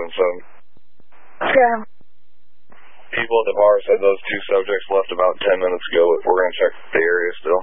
777. Okay. People at the bar said those two subjects left about 10 minutes ago, but we're going to check the area still.